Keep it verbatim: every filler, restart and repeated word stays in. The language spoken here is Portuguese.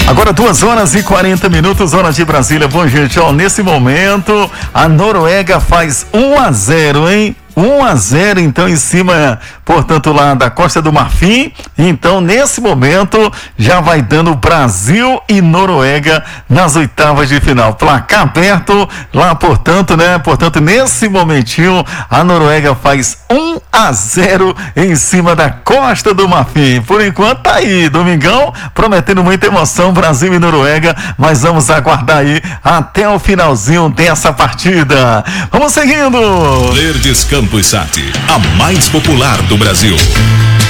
Agora duas horas e quarenta minutos, hora de Brasília. Bom, gente, ó, nesse momento a Noruega faz um a zero, hein? um a zero, então, em cima, portanto, lá da Costa do Marfim. Então, nesse momento, já vai dando Brasil e Noruega nas oitavas de final. Placar aberto lá, portanto, né? Portanto, nesse momentinho, a Noruega faz um a zero em cima da Costa do Marfim. Por enquanto, tá aí, domingão, prometendo muita emoção, Brasil e Noruega, mas vamos aguardar aí até o finalzinho dessa partida. Vamos seguindo! Verdes Campos Sat, a mais popular do Brasil.